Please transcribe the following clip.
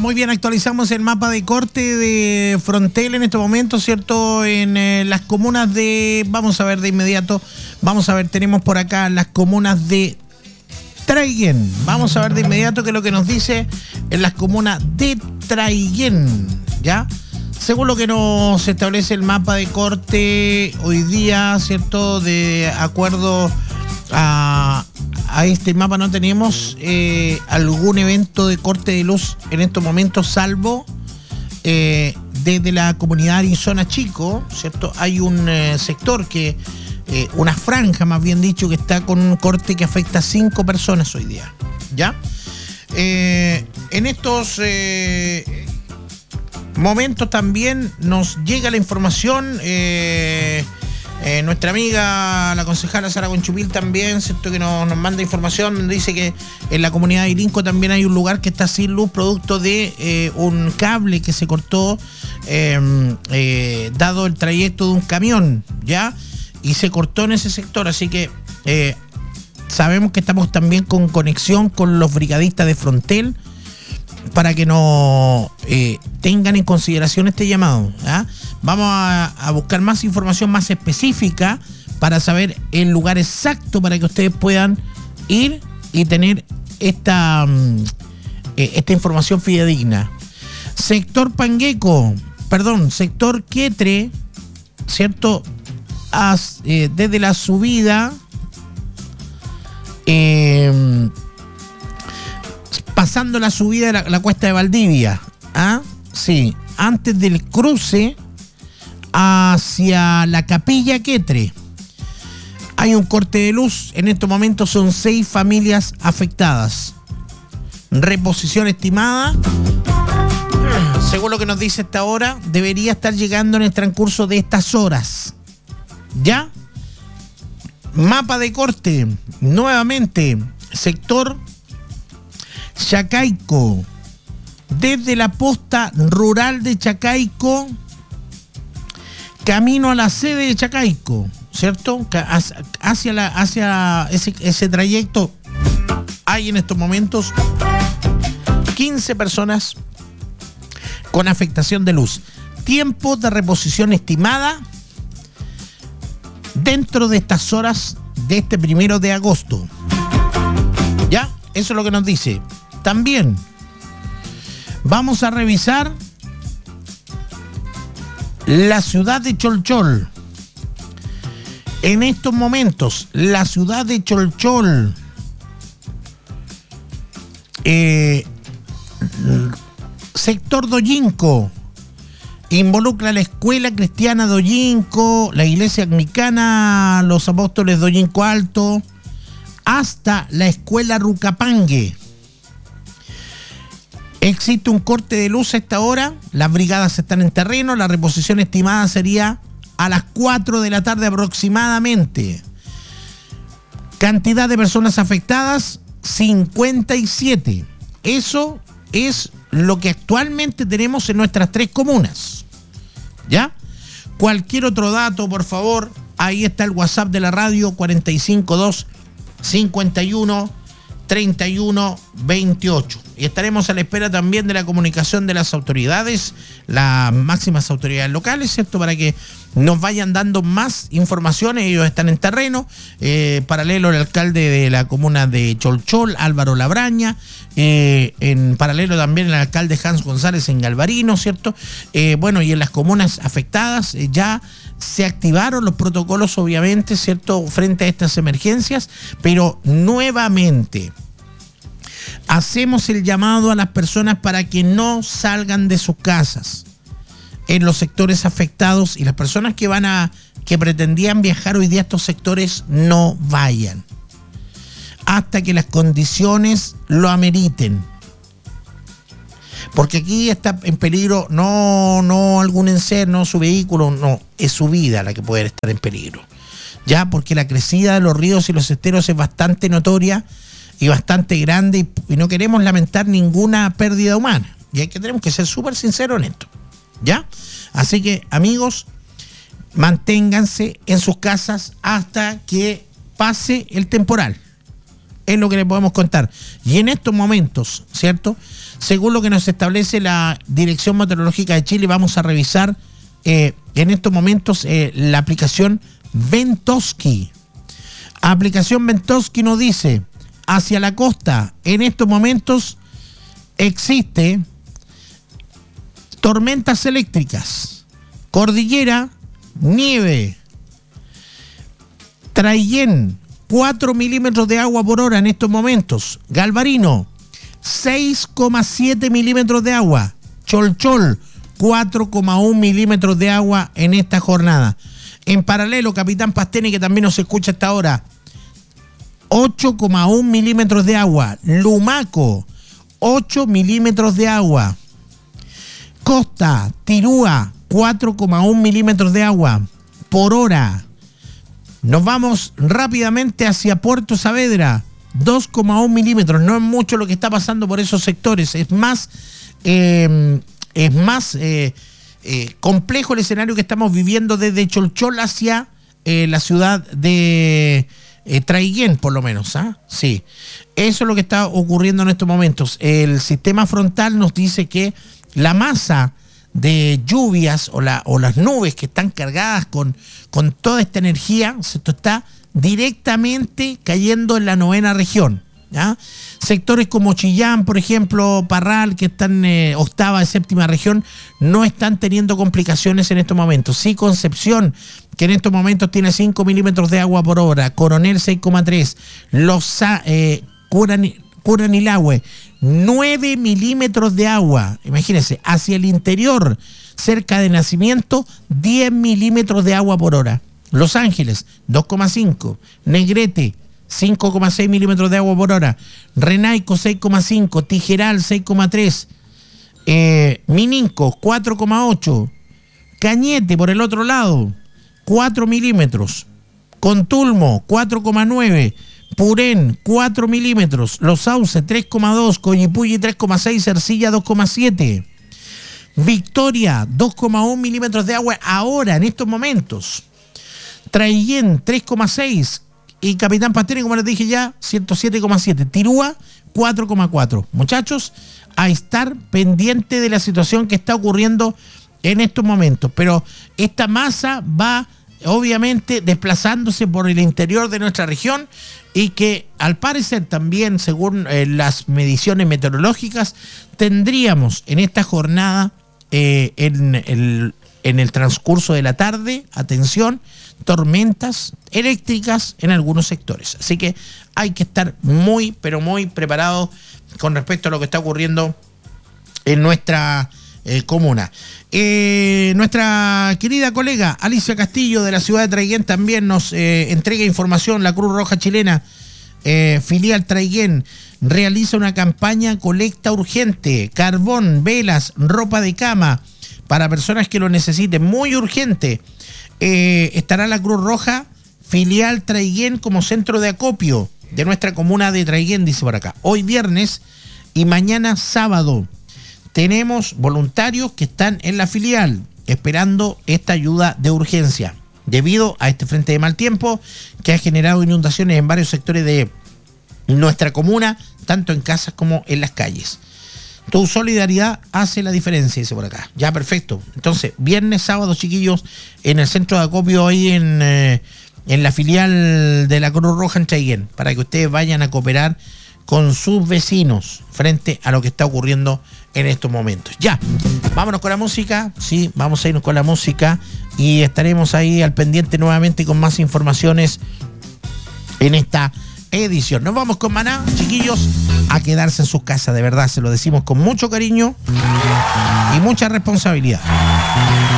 muy bien, actualizamos el mapa de corte de Frontel en este momento, ¿cierto? En las comunas de, vamos a ver de inmediato, tenemos por acá las comunas de Traiguén. Vamos a ver de inmediato qué es lo que nos dice en las comunas de Traiguén, ¿ya? Según lo que nos establece el mapa de corte hoy día, ¿cierto? De acuerdo a este mapa no tenemos algún evento de corte de luz en estos momentos, salvo desde la comunidad Arizona Chico, ¿cierto? Hay un sector que, una franja más bien dicho, que está con un corte que afecta a 5 personas hoy día, ¿ya? En estos momentos también nos llega la información, nuestra amiga, la concejala Sara Conchupil también, ¿cierto? Que nos manda información, dice que en la comunidad de Irinco también hay un lugar que está sin luz producto de un cable que se cortó dado el trayecto de un camión, ¿ya? Y se cortó en ese sector, así que sabemos que estamos también con conexión con los brigadistas de Frontel para que nos tengan en consideración este llamado, ¿ya? Vamos a buscar más información más específica para saber el lugar exacto para que ustedes puedan ir y tener esta información fidedigna. Sector Quetre, ¿cierto? Desde la subida, pasando la subida de la cuesta de Valdivia, ¿ah? Sí, antes del cruce hacia la Capilla Quetre. Hay un corte de luz, en estos momentos son 6 familias afectadas. Reposición estimada, según lo que nos dice esta hora, debería estar llegando en el transcurso de estas horas. ¿Ya? Mapa de corte, nuevamente, sector Chacaico, desde la posta rural de Chacaico, camino a la sede de Chacaico, ¿cierto? Hacia ese trayecto hay en estos momentos 15 personas con afectación de luz. Tiempo de reposición estimada dentro de estas horas de este 1 de agosto. ¿Ya? Eso es lo que nos dice. También vamos a revisar la ciudad de Cholchol. En estos momentos, la ciudad de Cholchol, sector Doyinco, involucra la escuela cristiana Doyinco, la iglesia anglicana Los Apóstoles Doyinco Alto, hasta la escuela Rucapangue. Existe un corte de luz a esta hora, las brigadas están en terreno, la reposición estimada sería a las 4 de la tarde aproximadamente. Cantidad de personas afectadas, 57. Eso es lo que actualmente tenemos en nuestras 3 comunas. ¿Ya? Cualquier otro dato, por favor, ahí está el WhatsApp de la radio, 452 51 31 28. Y estaremos a la espera también de la comunicación de las autoridades, las máximas autoridades locales, ¿cierto? Para que nos vayan dando más informaciones. Ellos están en terreno, paralelo al alcalde de la comuna de Cholchol, Álvaro Labraña, en paralelo también el alcalde Hans González en Galvarino, ¿cierto? Bueno, y en las comunas afectadas ya se activaron los protocolos, obviamente, ¿cierto?, frente a estas emergencias, pero nuevamente hacemos el llamado a las personas para que no salgan de sus casas en los sectores afectados, y las personas que pretendían viajar hoy día a estos sectores no vayan hasta que las condiciones lo ameriten. Porque aquí está en peligro no algún ser, no su vehículo, no, es su vida la que puede estar en peligro. Ya, porque la crecida de los ríos y los esteros es bastante notoria y bastante grande, y no queremos lamentar ninguna pérdida humana. Y tenemos que ser súper sinceros en esto. ¿Ya? Así que, amigos, manténganse en sus casas hasta que pase el temporal. es lo que le podemos contar. Y en estos momentos, ¿cierto? Según lo que nos establece la Dirección Meteorológica de Chile, vamos a revisar en estos momentos la aplicación Ventoski. Aplicación Ventoski nos dice, hacia la costa, en estos momentos existe tormentas eléctricas, cordillera, nieve, Traillén, 4 milímetros de agua por hora en estos momentos, Galvarino, 6,7 milímetros de agua, Cholchol, 4,1 milímetros de agua en esta jornada. En paralelo, Capitán Pastene, que también nos escucha hasta ahora, 8,1 milímetros de agua. Lumaco, 8 milímetros de agua. Costa, Tirúa, 4,1 milímetros de agua por hora. Nos vamos rápidamente hacia Puerto Saavedra, 2,1 milímetros. No es mucho lo que está pasando por esos sectores. Es más complejo el escenario que estamos viviendo desde Cholchol hacia la ciudad de Traillén, por lo menos. Sí, eso es lo que está ocurriendo en estos momentos. El sistema frontal nos dice que la masa de lluvias o las nubes que están cargadas con toda esta energía, esto está directamente cayendo en la 9ª región. ¿Ya? Sectores como Chillán, por ejemplo, Parral, que están 8ª y 7ª región, no están teniendo complicaciones en estos momentos. Sí, Concepción, que en estos momentos tiene 5 milímetros de agua por hora, Coronel 6,3, Curanilahue 9 milímetros de agua, imagínense, hacia el interior, cerca de Nacimiento, 10 milímetros de agua por hora. Los Ángeles, 2,5, Negrete, 5,6 milímetros de agua por hora, Renaico 6,5, Tijeral 6,3, Mininco 4,8, Cañete por el otro lado 4 milímetros, Contulmo 4,9, Purén 4 milímetros, Los Sauces 3,2, Coyipulli 3,6, Ercilla 2,7, Victoria 2,1 milímetros de agua ahora en estos momentos, Traillén 3,6 y Capitán Pastene, como les dije ya, 107,7. Tirúa, 4,4. Muchachos, a estar pendiente de la situación que está ocurriendo en estos momentos. Pero esta masa va, obviamente, desplazándose por el interior de nuestra región y que, al parecer, también, según las mediciones meteorológicas, tendríamos en esta jornada, en el transcurso de la tarde, atención, tormentas eléctricas en algunos sectores. Así que hay que estar muy, pero muy preparados con respecto a lo que está ocurriendo en nuestra comuna. Nuestra querida colega Alicia Castillo de la ciudad de Traillén también nos entrega información. La Cruz Roja Chilena, filial Traillén, realiza una campaña colecta urgente, carbón, velas, ropa de cama para personas que lo necesiten, muy urgente. Estará la Cruz Roja filial Traillén como centro de acopio de nuestra comuna de Traillén, dice por acá. Hoy viernes y mañana sábado tenemos voluntarios que están en la filial esperando esta ayuda de urgencia debido a este frente de mal tiempo que ha generado inundaciones en varios sectores de nuestra comuna, tanto en casas como en las calles. Tu solidaridad hace la diferencia, dice por acá. Ya, perfecto. Entonces, viernes, sábado, chiquillos, en el centro de acopio ahí en la filial de la Cruz Roja en Traillén, para que ustedes vayan a cooperar con sus vecinos frente a lo que está ocurriendo en estos momentos. Ya, vámonos con la música. Sí, vamos a irnos con la música y estaremos ahí al pendiente nuevamente con más informaciones en esta edición. Nos vamos con Maná, chiquillos, a quedarse en sus casas, de verdad, se lo decimos con mucho cariño y mucha responsabilidad.